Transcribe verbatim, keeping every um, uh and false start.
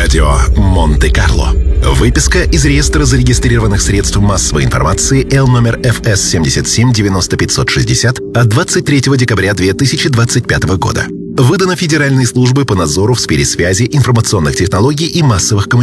Радио Монте-Карло. Выписка из реестра зарегистрированных средств массовой информации Л номер Эф Эс семьдесят семь девяносто пятьсот шестьдесят от двадцать третьего декабря две тысячи двадцать пятого года. Выдано Федеральной службой по надзору в сфере связи, информационных технологий и массовых коммуникаций.